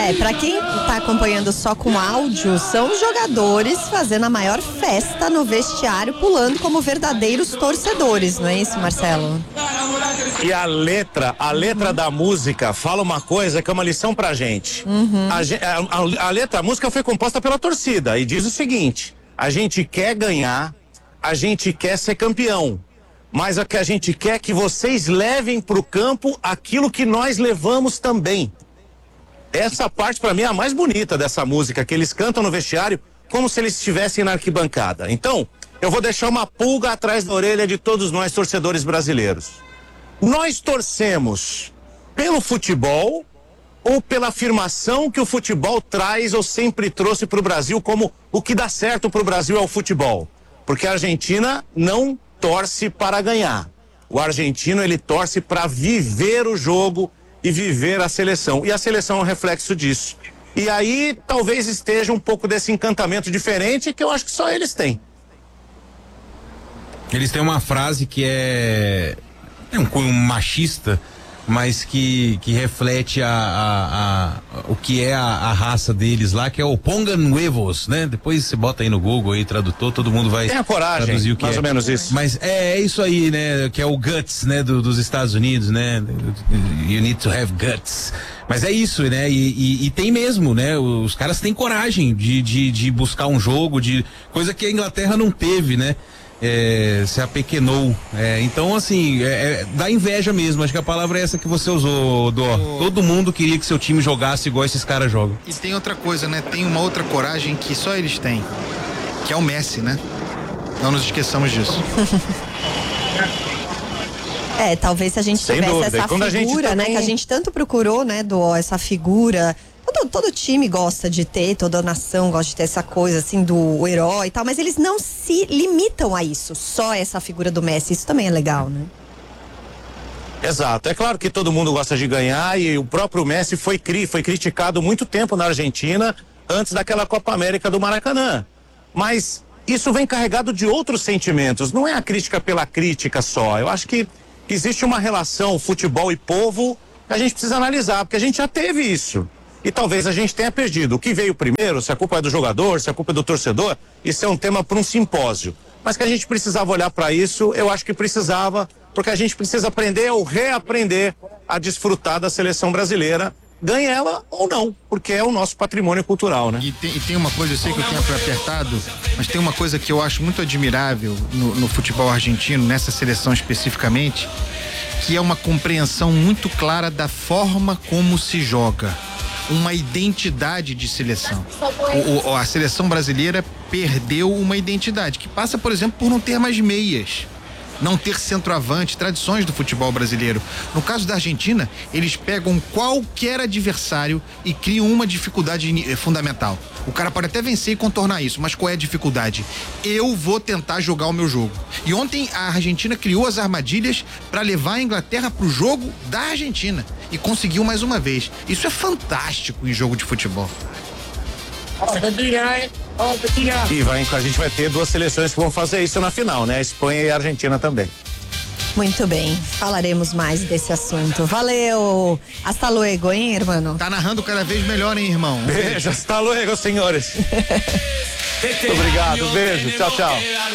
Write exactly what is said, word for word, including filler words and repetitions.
É, pra quem tá acompanhando só com áudio, são os jogadores fazendo a maior festa no vestiário, pulando como verdadeiros torcedores, não é isso, Marcelo? E a letra, a letra da música fala uma coisa que é uma lição pra gente. Uhum. A, a, a letra, a música foi composta pela torcida e diz o seguinte: a gente quer ganhar, a gente quer ser campeão, mas o que a gente quer é que vocês levem pro campo aquilo que nós levamos também. Essa parte pra mim é a mais bonita dessa música, que eles cantam no vestiário como se eles estivessem na arquibancada. Então, eu vou deixar uma pulga atrás da orelha de todos nós torcedores brasileiros. Nós torcemos pelo futebol ou pela afirmação que o futebol traz ou sempre trouxe para o Brasil como o que dá certo para o Brasil é o futebol? Porque a Argentina não torce para ganhar. O argentino, ele torce para viver o jogo e viver a seleção. E a seleção é um reflexo disso. E aí talvez esteja um pouco desse encantamento diferente que eu acho que só eles têm. Eles têm uma frase que é, é um cunho machista, mas que, que reflete a, a, a, o que é a, a raça deles lá, que é o Pongan Huevos, né? Depois você bota aí no Google, aí, tradutor, todo mundo vai Tem a coragem, traduzir o que mais é. ou menos isso. Mas é, é isso aí, né? Que é o guts, né? Do, dos Estados Unidos, né? You need to have guts. Mas é isso, né? E, e, e tem mesmo, né? Os caras têm coragem de, de, de buscar um jogo, de coisa que a Inglaterra não teve, né? É, se apequenou. É, então, assim, é, é, dá inveja mesmo. Acho que a palavra é essa que você usou, Dó. Oh. Todo mundo queria que seu time jogasse igual esses caras jogam. E tem outra coisa, né? Tem uma outra coragem que só eles têm, que é o Messi, né? Não nos esqueçamos disso. É, talvez se a gente Sem tivesse dúvida. essa figura, Gente também... né? Que a gente tanto procurou, né, do essa figura. Todo, todo time gosta de ter, toda nação gosta de ter essa coisa, assim, do herói e tal, mas eles não se limitam a isso, só essa figura do Messi, isso também é legal, né? Exato, é claro que todo mundo gosta de ganhar e o próprio Messi foi, cri, foi criticado muito tempo na Argentina, antes daquela Copa América do Maracanã, mas isso vem carregado de outros sentimentos, não é a crítica pela crítica só, eu acho que existe uma relação futebol e povo que a gente precisa analisar, porque a gente já teve isso. E talvez a gente tenha perdido. O que veio primeiro, se a culpa é do jogador, se a culpa é do torcedor, isso é um tema para um simpósio. Mas que a gente precisava olhar para isso, eu acho que precisava, porque a gente precisa aprender ou reaprender a desfrutar da seleção brasileira, ganhe ela ou não, porque é o nosso patrimônio cultural, né? E tem, e tem uma coisa, eu sei que o tempo é apertado, mas tem uma coisa que eu acho muito admirável no, no futebol argentino, nessa seleção especificamente, que é uma compreensão muito clara da forma como se joga. Uma identidade de seleção. O, o, a seleção brasileira perdeu uma identidade, que passa, por exemplo, por não ter mais meias, não ter centroavante, tradições do futebol brasileiro. No caso da Argentina, eles pegam qualquer adversário e criam uma dificuldade fundamental. O cara pode até vencer e contornar isso, mas qual é a dificuldade? Eu vou tentar jogar o meu jogo. E ontem a Argentina criou as armadilhas para levar a Inglaterra pro jogo da Argentina e conseguiu mais uma vez. Isso é fantástico em jogo de futebol. E vai, a gente vai ter duas seleções que vão fazer isso na final, né? A Espanha e a Argentina também. Muito bem, falaremos mais desse assunto. Valeu! Hasta luego, hein, irmão? Tá narrando cada vez melhor, hein, irmão? Beijo, hasta luego, senhores. Muito obrigado, beijo, tchau, tchau.